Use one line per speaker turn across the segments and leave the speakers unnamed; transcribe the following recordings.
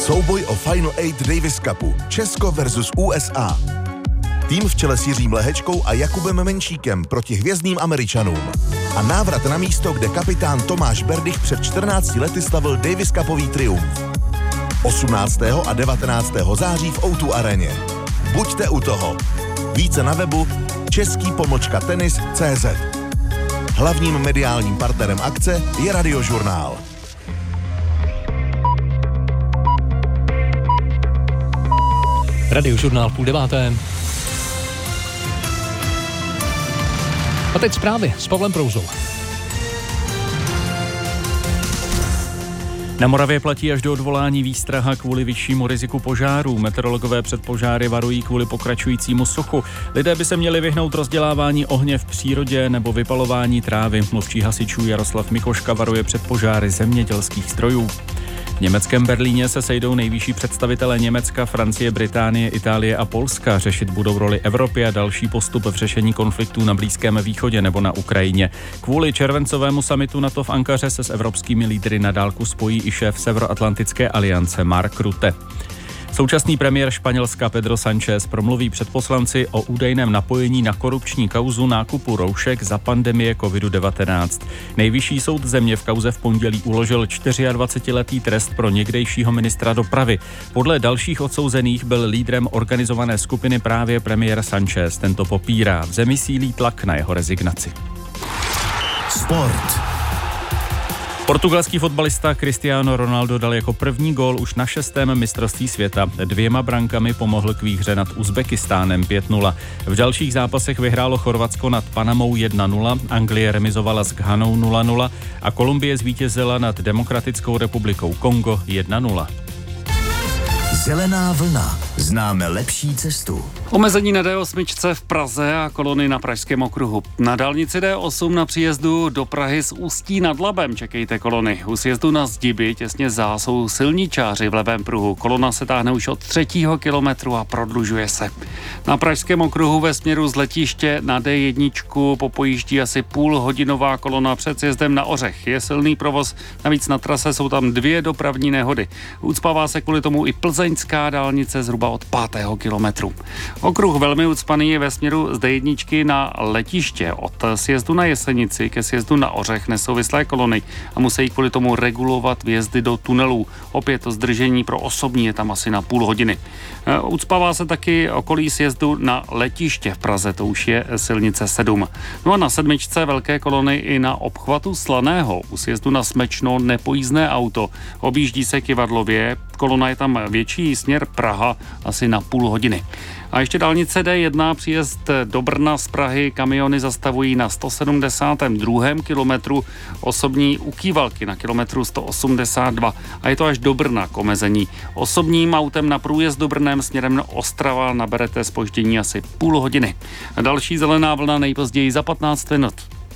Souboj o Final 8 Davis Cupu. Česko versus USA. Tým v čele s Jiřím Lehečkou a Jakubem Menšíkem proti hvězdným Američanům. A návrat na místo, kde kapitán Tomáš Berdych před 14 lety slavil Davis Cupový triumf. 18. a 19. září v O2 aréně. Buďte u toho. Více na webu český-tenis.cz. Hlavním mediálním partnerem akce je Radiožurnál.
Radiožurnál 8:30. A teď zprávy s Pavlem Prouzou.
Na Moravě platí až do odvolání výstraha kvůli vyššímu riziku požárů. Meteorologové před požáry varují kvůli pokračujícímu suchu. Lidé by se měli vyhnout rozdělávání ohně v přírodě nebo vypalování trávy. Mluvčí hasičů Jaroslav Mikoška varuje před požáry zemědělských strojů. V německém Berlíně se sejdou nejvyšší představitelé Německa, Francie, Británie, Itálie a Polska. Řešit budou roli Evropy a další postup v řešení konfliktů na Blízkém východě nebo na Ukrajině. Kvůli červencovému summitu NATO v Ankaře se s evropskými lídry na dálku spojí i šéf Severoatlantické aliance Mark Rutte. Současný premiér Španělska Pedro Sánchez promluví před poslanci o údajném napojení na korupční kauzu nákupu roušek za pandemie COVID-19. Nejvyšší soud země v kauze v pondělí uložil 24letý trest pro někdejšího ministra dopravy. Podle dalších odsouzených byl lídrem organizované skupiny právě premiér Sánchez. Tento popírá. V zemi sílí tlak na jeho rezignaci.
Sport.
Portugalský fotbalista Cristiano Ronaldo dal jako první gól už na 6. mistrovství světa. 2 brankami pomohl k výhře nad Uzbekistánem 5-0. V dalších zápasech vyhrálo Chorvatsko nad Panamou 1-0, Anglie remizovala s Ghanou 0-0 a Kolumbie zvítězila nad Demokratickou republikou Kongo 1-0.
Zelená vlna. Známe lepší cestu.
Omezení na D8 v Praze a kolony na Pražském okruhu. Na dálnici D8 na příjezdu do Prahy z Ústí nad Labem čekejte kolony. U sjezdu na Zdiby těsně za jsou silničáři v levém pruhu. Kolona se táhne už od 3. kilometru a prodlužuje se. Na Pražském okruhu ve směru z letiště na D1 popojíždí asi půlhodinová kolona před sjezdem na Ořech. Je silný provoz, navíc na trase jsou tam 2 dopravní nehody. Ucpává se kvůli tomu i plzeňská dálnice zhruba od 5. kilometru. Okruh velmi ucpaný je ve směru z D1 na letiště. Od sjezdu na Jesenici ke sjezdu na Ořech nesouvislé kolony a musí kvůli tomu regulovat vjezdy do tunelů. Opět to zdržení pro osobní je tam asi na půl hodiny. Ucpává se taky okolí sjezdu na letiště v Praze, to už je silnice 7. No a na 7 velké kolony i na obchvatu Slaného. U sjezdu na Smečno nepojízdné auto. Objíždí se Kyvadlově, kolona je tam větší, směr Praha asi na půl hodiny. A ještě dálnice D1, příjezd do Brna z Prahy, kamiony zastavují na 172. kilometru, osobní u Kývalky na kilometru 182 a je to až do Brna k omezení. Osobním autem na průjezdu Brnem směrem na Ostrava naberete zpoždění asi půl hodiny. A další zelená vlna nejpozději za 15 minut.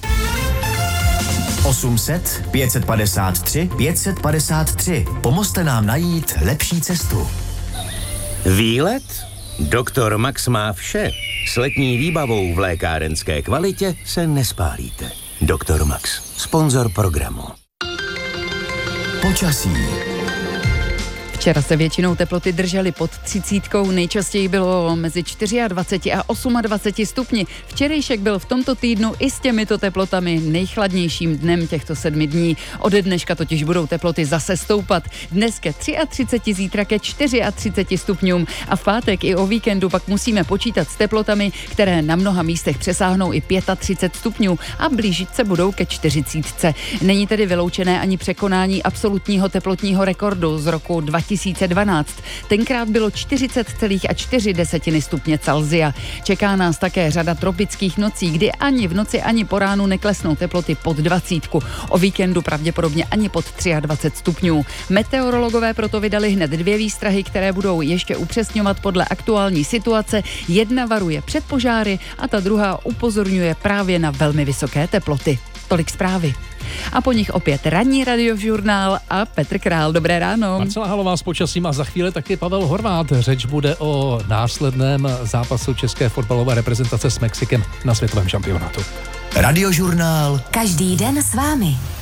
800 553 553. Pomozte nám najít lepší cestu.
Výlet? Doktor Max má vše. S letní výbavou v lékárenské kvalitě se nespálíte. Doktor Max, sponzor programu.
Počasí.
Včera se většinou teploty držely pod 30, nejčastěji bylo mezi 24 a 28 stupni. Včerejšek byl v tomto týdnu i s těmito teplotami nejchladnějším dnem těchto 7 dní. Ode dneška totiž budou teploty zase stoupat. Dnes ke 33, zítra ke 34 stupňům a v pátek i o víkendu pak musíme počítat s teplotami, které na mnoha místech přesáhnou i 35 stupňů a blížit se budou ke 40. Není tedy vyloučené ani překonání absolutního teplotního rekordu z roku 2012. Tenkrát bylo 40,4 stupně Celsia. Čeká nás také řada tropických nocí, kdy ani v noci, ani po ránu neklesnou teploty pod 20. O víkendu pravděpodobně ani pod 23 stupňů. Meteorologové proto vydali hned 2 výstrahy, které budou ještě upřesňovat podle aktuální situace. Jedna varuje před požáry a ta druhá upozorňuje právě na velmi vysoké teploty. Tolik zprávy. A po nich opět ranní Radiožurnál a Petr Král. Dobré ráno.
Marcela Halová s počasím a za chvíli taky Pavel Horvát. Řeč bude o následném zápasu české fotbalové reprezentace s Mexikem na světovém šampionátu.
Radiožurnál.
Každý den s vámi.